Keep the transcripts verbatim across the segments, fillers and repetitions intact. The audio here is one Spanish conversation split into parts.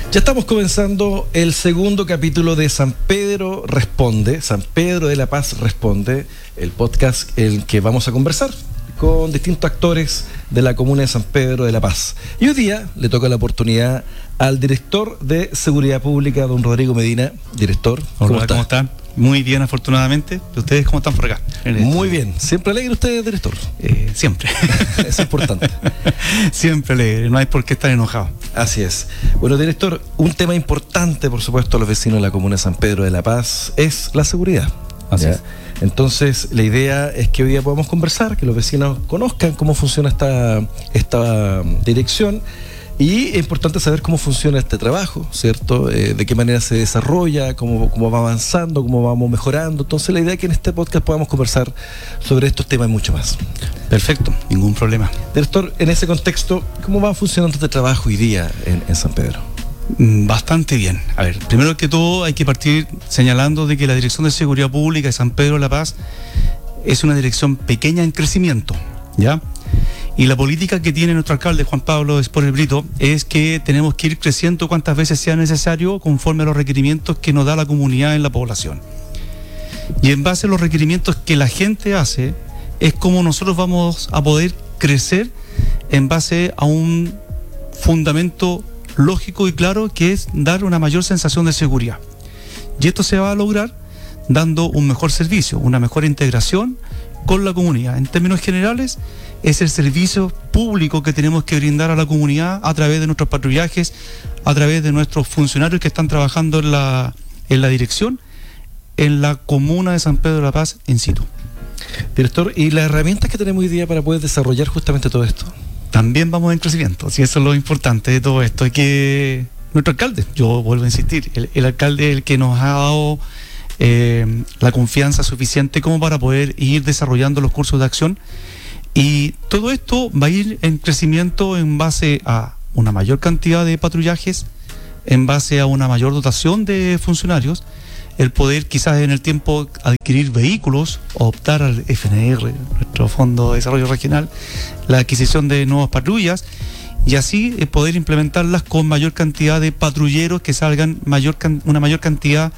Ya estamos comenzando el segundo capítulo de San Pedro Responde, San Pedro de la Paz Responde, el podcast en el que vamos a conversar con distintos actores de la comuna de San Pedro de la Paz. Y hoy día le toca la oportunidad al director de Seguridad Pública, don Rodrigo Medina. Director, ¿cómo Hola, está? ¿Cómo están? Muy bien, afortunadamente. ¿Ustedes cómo están por acá? Muy bien. ¿Siempre alegre usted, director? Eh, siempre. Es importante. Siempre alegre, no hay por qué estar enojado. Así es. Bueno, director, un tema importante, por supuesto, a los vecinos de la comuna de San Pedro de la Paz es la seguridad. Así ¿ya? es. Entonces, la idea es que hoy día podamos conversar, que los vecinos conozcan cómo funciona esta, esta dirección. Y es importante saber cómo funciona este trabajo, ¿cierto? Eh, de qué manera se desarrolla, cómo, cómo va avanzando, cómo vamos mejorando. Entonces, la idea es que en este podcast podamos conversar sobre estos temas y mucho más. Perfecto, ningún problema. Director, en ese contexto, ¿cómo va funcionando este trabajo hoy día en, en San Pedro? Bastante bien. A ver, primero que todo hay que partir señalando de que la Dirección de Seguridad Pública de San Pedro de la Paz es una dirección pequeña en crecimiento, ¿ya? Y la política que tiene nuestro alcalde Juan Pablo Espórer Brito es que tenemos que ir creciendo cuantas veces sea necesario conforme a los requerimientos que nos da la comunidad en la población. Y en base a los requerimientos que la gente hace, es como nosotros vamos a poder crecer en base a un fundamento lógico y claro, que es dar una mayor sensación de seguridad. Y esto se va a lograr dando un mejor servicio, una mejor integración con la comunidad. En términos generales, es el servicio público que tenemos que brindar a la comunidad a través de nuestros patrullajes, a través de nuestros funcionarios que están trabajando en la, en la dirección, en la comuna de San Pedro de la Paz, in situ. Director, ¿y las herramientas que tenemos hoy día para poder desarrollar justamente todo esto? También vamos en crecimiento, si eso es lo importante de todo esto. Hay que nuestro alcalde, yo vuelvo a insistir, el, el alcalde es el que nos ha dado eh, la confianza suficiente como para poder ir desarrollando los cursos de acción. Y todo esto va a ir en crecimiento en base a una mayor cantidad de patrullajes, en base a una mayor dotación de funcionarios, el poder quizás en el tiempo adquirir vehículos, optar al F N R, nuestro Fondo de Desarrollo Regional, la adquisición de nuevas patrullas y así poder implementarlas con mayor cantidad de patrulleros que salgan mayor una mayor cantidad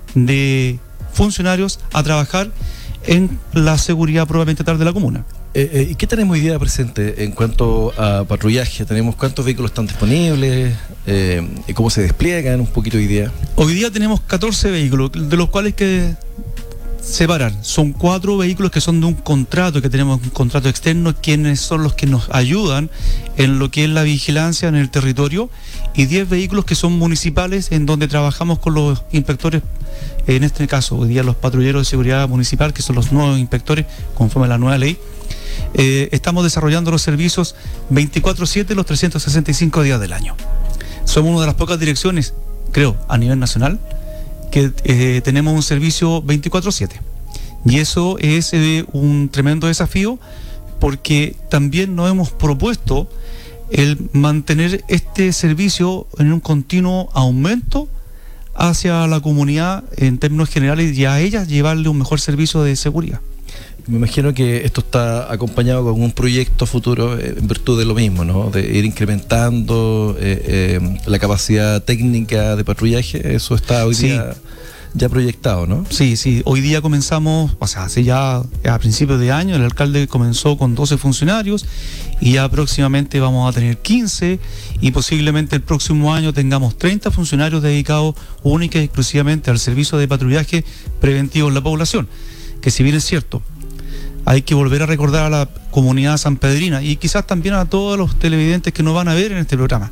de funcionarios a trabajar en la seguridad probablemente tal de la comuna. Eh, eh, ¿Y qué tenemos hoy día presente en cuanto a patrullaje? ¿Tenemos cuántos vehículos están disponibles? Eh, ¿Cómo se despliegan un poquito hoy día? Hoy día tenemos catorce vehículos, de los cuales que separar. Son cuatro vehículos que son de un contrato, que tenemos un contrato externo, quienes son los que nos ayudan en lo que es la vigilancia en el territorio, y diez vehículos que son municipales, en donde trabajamos con los inspectores, en este caso hoy día los patrulleros de seguridad municipal, que son los nuevos inspectores conforme a la nueva ley. Eh, estamos desarrollando los servicios veinticuatro siete los trescientos sesenta y cinco días del año. Somos una de las pocas direcciones, creo, a nivel nacional, que eh, tenemos un servicio veinticuatro siete. Y eso es eh, un tremendo desafío, porque también nos hemos propuesto el mantener este servicio en un continuo aumento hacia la comunidad en términos generales, y a ellas llevarle un mejor servicio de seguridad. Me imagino que esto está acompañado con un proyecto futuro eh, en virtud de lo mismo, ¿no? De ir incrementando eh, eh, la capacidad técnica de patrullaje. Eso está hoy Sí. día ya proyectado, ¿no? Sí, sí. Hoy día comenzamos, o sea, hace ya a principios de año, el alcalde comenzó con doce funcionarios y ya próximamente vamos a tener quince, y posiblemente el próximo año tengamos treinta funcionarios dedicados única y exclusivamente al servicio de patrullaje preventivo en la población. Que si bien es cierto, hay que volver a recordar a la comunidad sanpedrina y quizás también a todos los televidentes que nos van a ver en este programa.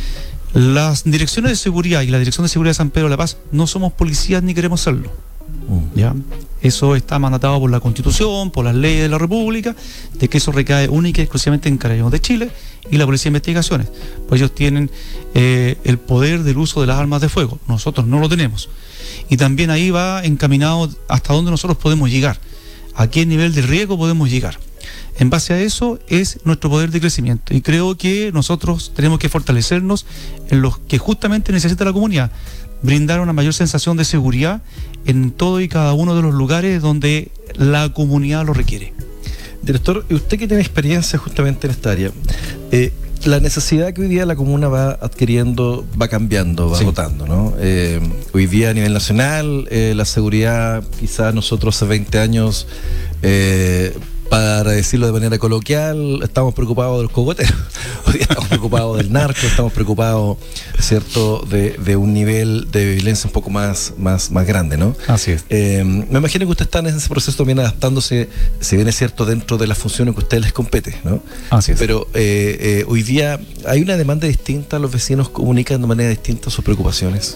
Las direcciones de seguridad y la Dirección de Seguridad de San Pedro de la Paz no somos policías ni queremos serlo. ¿Ya? Eso está mandatado por la Constitución, por las leyes de la República, de que eso recae única y exclusivamente en Carabineros de Chile y la Policía de Investigaciones. Pues ellos tienen eh, el poder del uso de las armas de fuego. Nosotros no lo tenemos. Y también ahí va encaminado hasta dónde nosotros podemos llegar, a qué nivel de riesgo podemos llegar. En base a eso es nuestro poder de crecimiento, y creo que nosotros tenemos que fortalecernos en lo que justamente necesita la comunidad, brindar una mayor sensación de seguridad en todo y cada uno de los lugares donde la comunidad lo requiere. Director, usted que tiene experiencia justamente en esta área, eh, la necesidad que hoy día la comuna va adquiriendo, va cambiando, va Sí. rotando, ¿no? Eh, hoy día a nivel nacional, eh, la seguridad, quizás nosotros hace veinte años, eh, para decirlo de manera coloquial, estamos preocupados de los cogoteros. Hoy día estamos preocupados del narco, estamos preocupados, ¿cierto?, de, de un nivel de violencia un poco más, más, más grande, ¿no? Así es. Eh, me imagino que usted está en ese proceso también adaptándose, si bien es cierto, dentro de las funciones que a ustedes les compete, ¿no? Así es. Pero eh, eh, hoy día hay una demanda distinta, los vecinos comunican de manera distinta sus preocupaciones.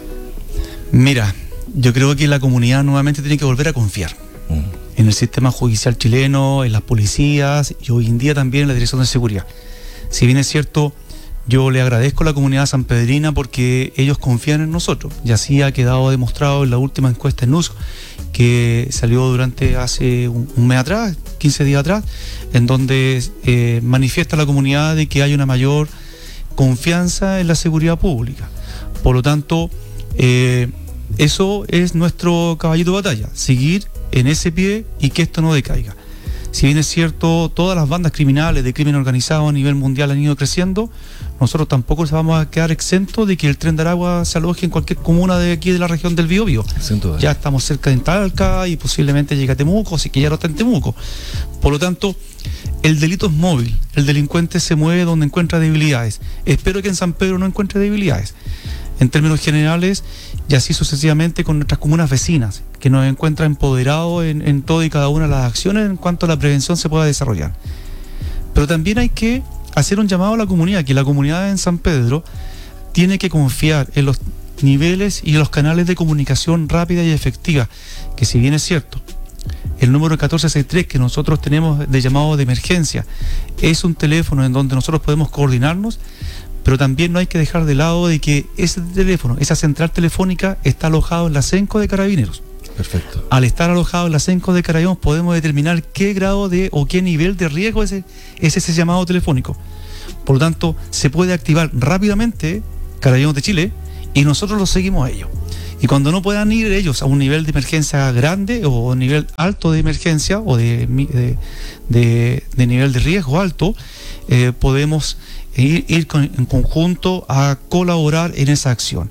Mira, yo creo que la comunidad nuevamente tiene que volver a confiar Mm. en el sistema judicial chileno, en las policías y hoy en día también en la Dirección de Seguridad. Si bien es cierto, yo le agradezco a la comunidad sanpedrina porque ellos confían en nosotros y así ha quedado demostrado en la última encuesta en U S C que salió durante hace un, un mes atrás, quince días atrás, en donde eh, manifiesta la comunidad de que hay una mayor confianza en la seguridad pública. Por lo tanto, eh, eso es nuestro caballito de batalla, seguir en ese pie y que esto no decaiga. Si bien es cierto, todas las bandas criminales de crimen organizado a nivel mundial han ido creciendo, nosotros tampoco vamos a quedar exentos de que el Tren de Aragua se aloje en cualquier comuna de aquí de la región del Biobío. Sin duda. Ya estamos cerca de Talca y posiblemente llegue a Temuco, así que ya no está en Temuco. Por lo tanto, el delito es móvil, el delincuente se mueve donde encuentra debilidades. Espero que en San Pedro no encuentre debilidades. En términos generales, y así sucesivamente con nuestras comunas vecinas, que nos encuentran empoderados en, en todo y cada una de las acciones en cuanto a la prevención se pueda desarrollar. Pero también hay que hacer un llamado a la comunidad, que la comunidad en San Pedro tiene que confiar en los niveles y en los canales de comunicación rápida y efectiva, que si bien es cierto, el número catorce sesenta y tres que nosotros tenemos de llamado de emergencia es un teléfono en donde nosotros podemos coordinarnos, pero también no hay que dejar de lado de que ese teléfono, esa central telefónica está alojado en la CENCO de Carabineros. Perfecto. Al estar alojado en la CENCO de Carabineros podemos determinar qué grado de o qué nivel de riesgo es, es ese llamado telefónico. Por lo tanto, se puede activar rápidamente Carabineros de Chile y nosotros los seguimos a ellos. Y cuando no puedan ir ellos a un nivel de emergencia grande o un nivel alto de emergencia o de, de, de, de nivel de riesgo alto, eh, podemos ir, ir con, en conjunto a colaborar en esa acción.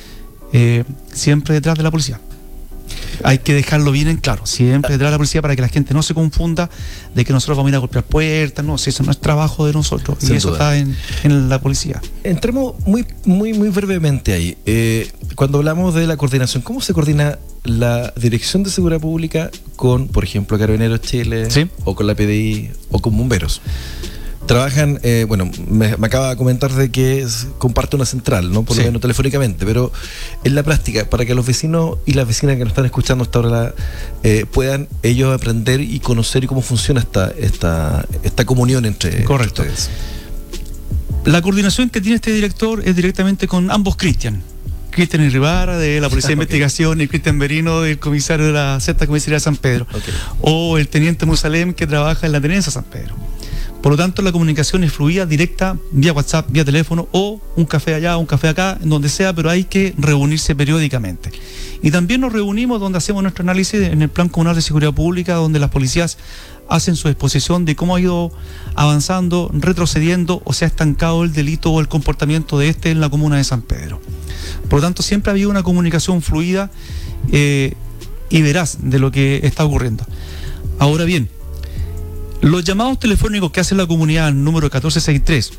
Eh, siempre detrás de la policía. Hay que dejarlo bien en claro, siempre detrás de la policía para que la gente no se confunda de que nosotros vamos a ir a golpear puertas, no, si eso no es trabajo de nosotros. Sin y eso duda. está en, en la policía. Entremos muy, muy, muy brevemente ahí. Eh, cuando hablamos de la coordinación, ¿cómo se coordina la Dirección de Seguridad Pública con, por ejemplo, Carabineros Chile, Sí. o con la P D I, o con bomberos? Trabajan, eh, bueno, me, me acaba de comentar de que es- comparte una central, ¿no? Por Sí. lo menos telefónicamente, pero en la práctica, para que los vecinos y las vecinas que nos están escuchando hasta ahora eh, puedan ellos aprender y conocer cómo funciona esta, esta, esta comunión entre, Correcto. entre ustedes. La coordinación que tiene este director es directamente con ambos Cristian. Cristian Irribara de la Policía de Ok. Investigación y Cristian Merino del comisario de la sexta Comisaría de San Pedro. Ok. O el teniente Musalem que trabaja en la Tenencia San Pedro. Por lo tanto, la comunicación es fluida, directa, vía WhatsApp, vía teléfono o un café allá, un café acá, en donde sea, pero hay que reunirse periódicamente. Y también nos reunimos donde hacemos nuestro análisis en el Plan Comunal de Seguridad Pública, donde las policías hacen su exposición de cómo ha ido avanzando, retrocediendo o se ha estancado el delito o el comportamiento de este en la comuna de San Pedro. Por lo tanto, siempre ha habido una comunicación fluida eh, y veraz de lo que está ocurriendo. Ahora bien, los llamados telefónicos que hace la comunidad al número catorce sesenta y tres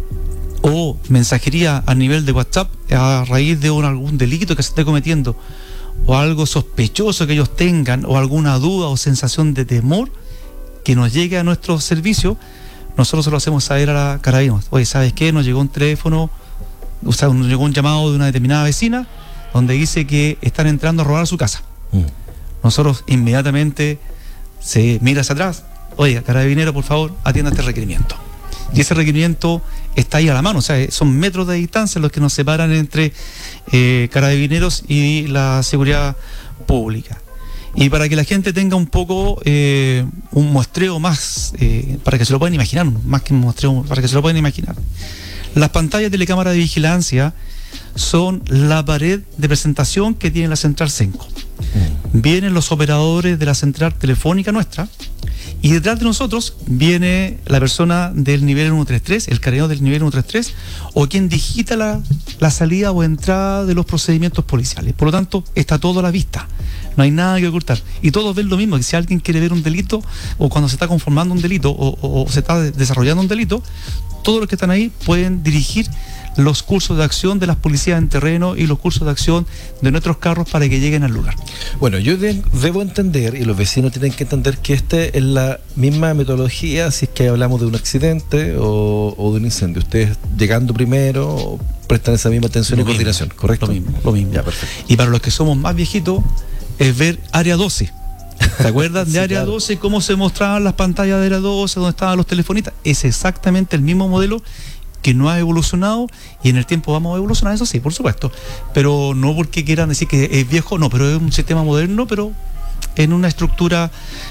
o mensajería a nivel de WhatsApp a raíz de un, algún delito que se esté cometiendo o algo sospechoso que ellos tengan o alguna duda o sensación de temor que nos llegue a nuestro servicio, nosotros se lo hacemos saber a la Carabineros. Oye, ¿sabes qué? Nos llegó un teléfono, o sea, nos llegó un llamado de una determinada vecina donde dice que están entrando a robar a su casa. Mm. Nosotros inmediatamente se mira hacia atrás. Oiga, carabinero, por favor, atienda este requerimiento. Y ese requerimiento está ahí a la mano, o sea, son metros de distancia los que nos separan entre eh, carabineros y la seguridad pública. Y para que la gente tenga un poco eh, un muestreo más, eh, para que se lo puedan imaginar, más que un muestreo, para que se lo puedan imaginar. Las pantallas de la cámara de vigilancia son la pared de presentación que tiene la central CENCO. Mm. Vienen los operadores de la central telefónica nuestra Y detrás de nosotros viene la persona del nivel ciento treinta y tres, el carabinero del nivel ciento treinta y tres, o quien digita la, la salida o entrada de los procedimientos policiales. Por lo tanto, está todo a la vista. No hay nada que ocultar. Y todos ven lo mismo, que si alguien quiere ver un delito, o cuando se está conformando un delito, o, o, o se está desarrollando un delito, todos los que están ahí pueden dirigir los cursos de acción de las policías en terreno y los cursos de acción de nuestros carros para que lleguen al lugar. Bueno, yo de, debo entender, y los vecinos tienen que entender, que este es la misma metodología si es que hablamos de un accidente o, o de un incendio. Ustedes llegando primero prestan esa misma atención y coordinación, ¿correcto? Lo mismo, lo mismo. Ya, perfecto. Y para los que somos más viejitos, es ver Área doce. ¿Te acuerdas de sí, Área claro. doce? Cómo se mostraban las pantallas de Área doce, donde estaban los telefonistas. Es exactamente el mismo modelo que no ha evolucionado, y en el tiempo vamos a evolucionar, eso sí, por supuesto, pero no porque quieran decir que es viejo, no, pero es un sistema moderno, pero en una estructura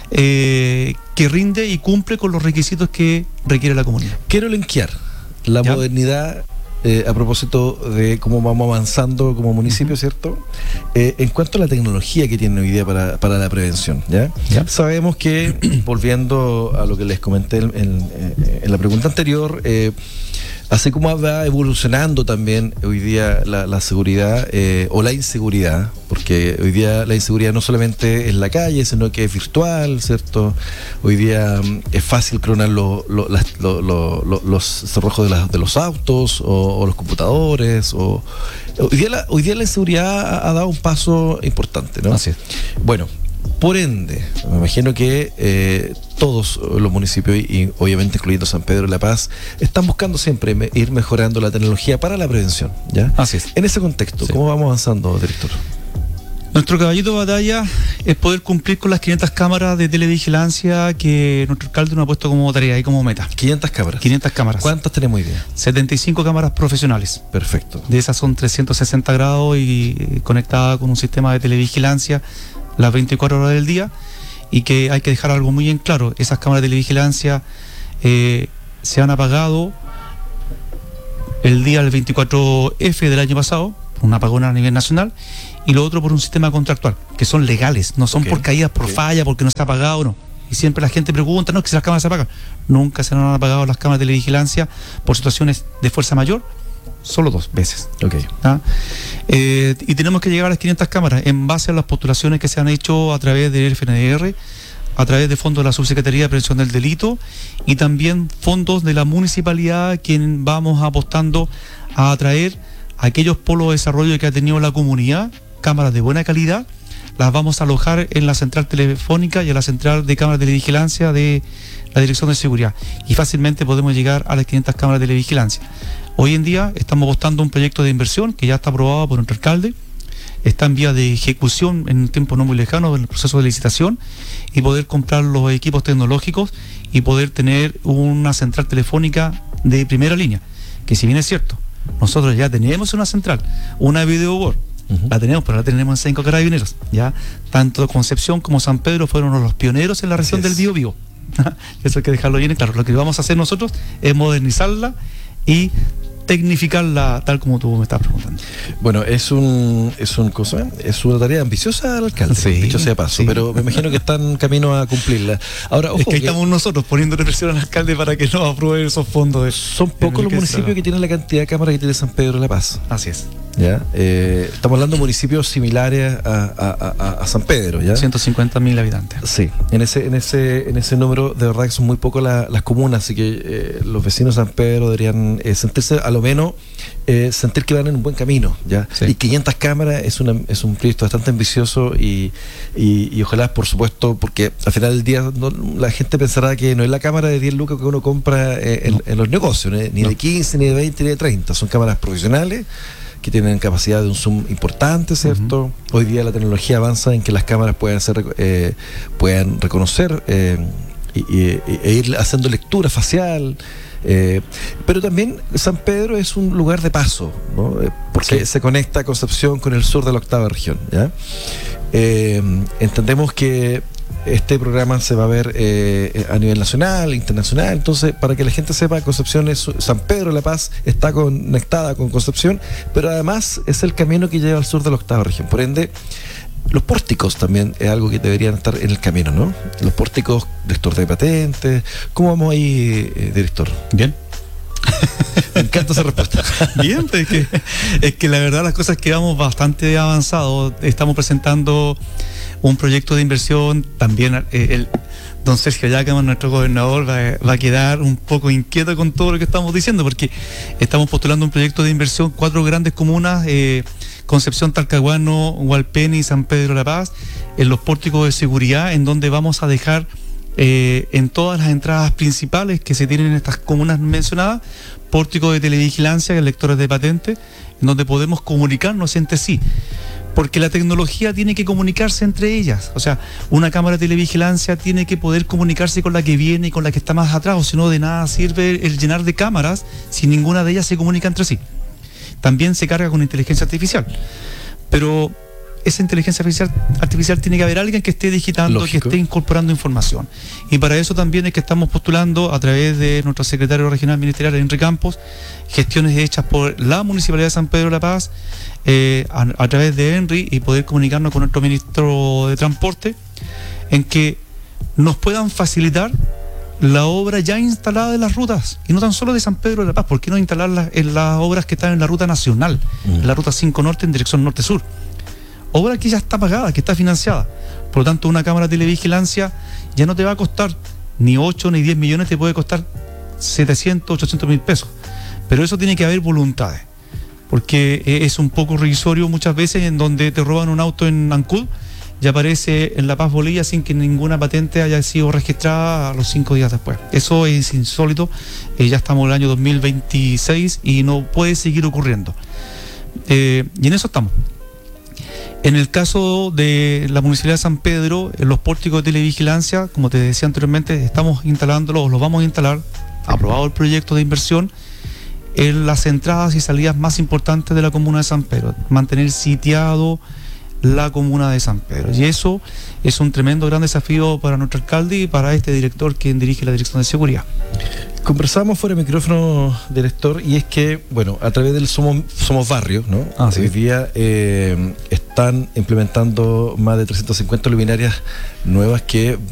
eh, que rinde y cumple con los requisitos que requiere la comunidad. Quiero linkear la ¿Ya? modernidad eh, a propósito de cómo vamos avanzando como municipio, uh-huh. ¿cierto? Eh, en cuanto a la tecnología que tiene hoy día para, para la prevención, ¿ya? ¿Ya? Sabemos que, volviendo a lo que les comenté en, en, en la pregunta anterior, eh, así como va evolucionando también hoy día la, la seguridad eh, o la inseguridad, porque hoy día la inseguridad no solamente es en la calle, sino que es virtual, ¿cierto? Hoy día um, es fácil clonar lo, lo, las, lo, lo, lo, los cerrojos de, la, de los autos o, o los computadores. O, hoy, día la, hoy día la inseguridad ha, ha dado un paso importante, ¿no? Así es. Bueno, por ende, me imagino que eh, todos los municipios, y, y obviamente incluyendo San Pedro de la Paz, están buscando siempre me, ir mejorando la tecnología para la prevención, ¿ya? Así es. En ese contexto, sí. ¿Cómo vamos avanzando, director? Nuestro caballito de batalla es poder cumplir con las quinientas cámaras de televigilancia que nuestro alcalde nos ha puesto como tarea y como meta. quinientas cámaras. quinientas cámaras. ¿Cuántas tenemos hoy día? setenta y cinco cámaras profesionales. Perfecto. De esas son trescientos sesenta grados y eh, conectadas con un sistema de televigilancia las veinticuatro horas del día, y que hay que dejar algo muy en claro: esas cámaras de televigilancia eh, se han apagado el día del veinticuatro efe del año pasado, un apagón a nivel nacional, y lo otro por un sistema contractual, que son legales, no son okay. por caídas por okay. falla, porque no está apagado, no. Y siempre la gente pregunta, no, que si las cámaras se apagan. Nunca se han apagado las cámaras de televigilancia por situaciones de fuerza mayor, solo dos veces. Okay. ¿Ah? Eh, y tenemos que llegar a las quinientas cámaras en base a las postulaciones que se han hecho a través del F N D R, a través de fondos de la Subsecretaría de Prevención del Delito y también fondos de la municipalidad, quien vamos apostando a atraer a aquellos polos de desarrollo que ha tenido la comunidad, cámaras de buena calidad. Las vamos a alojar en la central telefónica y en la central de cámaras de televigilancia de la Dirección de Seguridad, y fácilmente podemos llegar a las quinientas cámaras de televigilancia. Hoy en día estamos apostando un proyecto de inversión que ya está aprobado por nuestro alcalde, está en vía de ejecución en un tiempo no muy lejano en el proceso de licitación, y poder comprar los equipos tecnológicos y poder tener una central telefónica de primera línea, que si bien es cierto, nosotros ya tenemos una central, una videoboard, uh-huh. la tenemos, pero la tenemos en cinco carabineros, ya tanto Concepción como San Pedro fueron los pioneros en la región del Biobío. Eso hay que dejarlo bien claro. Lo que vamos a hacer nosotros es modernizarla y tecnificarla, tal como tú me estás preguntando. Bueno, es un es un cosa, es una tarea ambiciosa al alcalde, sí, dicho sea paso, sí. Pero me imagino que están en camino a cumplirla. Ahora, ojo, es que ahí que estamos nosotros poniendo presión al alcalde para que nos apruebe esos fondos. De, son pocos los municipios sea. que tienen la cantidad de cámaras que tiene San Pedro de la Paz. Así es. ¿Ya? Eh, estamos hablando de municipios similares a, a, a, a San Pedro, ¿ya? ciento cincuenta mil habitantes. Sí, en ese, en ese, en ese número de verdad que son muy pocos la, las comunas, así que eh, los vecinos de San Pedro deberían eh, sentirse, a lo menos, eh, sentir que van en un buen camino, ¿ya? Sí. Y quinientas cámaras es, una, es un proyecto bastante ambicioso y, y, y ojalá, por supuesto, porque al final del día no, la gente pensará que no es la cámara de diez lucas que uno compra eh, en, no. en los negocios, ¿eh? Ni no. de quince, ni de veinte, ni de treinta, son cámaras profesionales que tienen capacidad de un zoom importante, ¿cierto? Uh-huh. Hoy día la tecnología avanza en que las cámaras puedan ser, eh, puedan reconocer eh, y, y, e ir haciendo lectura facial. Eh, pero también San Pedro es un lugar de paso, ¿no? Eh, porque sí. se conecta Concepción con el sur de la octava región, ¿ya? Eh, entendemos que este programa se va a ver eh, a nivel nacional, internacional, entonces para que la gente sepa, Concepción es, San Pedro de la Paz está conectada con Concepción, pero además es el camino que lleva al sur de la octava región, por ende Los pórticos también es algo que deberían estar en el camino, ¿no? Los pórticos, director de patentes. ¿Cómo vamos ahí, eh, director? Bien. Me encanta esa respuesta. Bien, pues es que, es que la verdad las cosas que vamos bastante avanzados. Estamos presentando un proyecto de inversión. También eh, el don Sergio Yacama, nuestro gobernador, va, va a quedar un poco inquieto con todo lo que estamos diciendo, porque estamos postulando un proyecto de inversión, cuatro grandes comunas, eh, Concepción, Talcahuano, Hualpén y San Pedro de la Paz, en los pórticos de seguridad, en donde vamos a dejar eh, en todas las entradas principales que se tienen en estas comunas mencionadas, pórticos de televigilancia, lectores de patentes, en donde podemos comunicarnos entre sí. Porque la tecnología tiene que comunicarse entre ellas. O sea, una cámara de televigilancia tiene que poder comunicarse con la que viene y con la que está más atrás, o si no, de nada sirve el llenar de cámaras si ninguna de ellas se comunica entre sí. También se carga con inteligencia artificial. Pero esa inteligencia artificial, artificial tiene que haber alguien que esté digitando, Lógico. que esté incorporando información. Y para eso también es que estamos postulando a través de nuestro secretario regional ministerial, Henry Campos, gestiones hechas por la Municipalidad de San Pedro de la Paz, eh, a, a través de Henry, y poder comunicarnos con nuestro ministro de Transporte, en que nos puedan facilitar la obra ya instalada de las rutas, y no tan solo de San Pedro de la Paz. ¿Por qué no instalarlas en las obras que están en la ruta nacional, mm. en la ruta cinco Norte en dirección norte-sur? Obra que ya está pagada, que está financiada. Por lo tanto, una cámara de televigilancia ya no te va a costar ni ocho ni diez millones, te puede costar setecientos, ochocientos mil pesos. Pero eso tiene que haber voluntades, porque es un poco risorio muchas veces en donde te roban un auto en Ancud y aparece en La Paz, Bolivia, sin que ninguna patente haya sido registrada a los cinco días después. Eso es insólito. Eh, ya estamos en el año dos mil veintiséis y no puede seguir ocurriendo. Eh, y en eso estamos. En el caso de la Municipalidad de San Pedro, en los pórticos de televigilancia, como te decía anteriormente, estamos instalándolos, los vamos a instalar, aprobado el proyecto de inversión, en las entradas y salidas más importantes de la comuna de San Pedro, mantener sitiado la comuna de San Pedro. Y eso es un tremendo gran desafío para nuestro alcalde y para este director quien dirige la Dirección de Seguridad. Conversamos fuera de micrófono, director, y es que, bueno, a través del Somos, Somos Barrio, ¿no? Ah, sí. Hoy día eh, están implementando más de trescientas cincuenta luminarias nuevas que